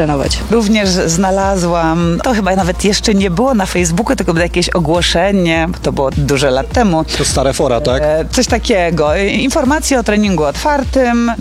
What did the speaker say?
trenować. Również znalazłam, to chyba nawet jeszcze nie było na Facebooku, tylko było jakieś ogłoszenie, to było duże lat temu. To stare fora, tak? Coś takiego. Informacje o treningu otwartym.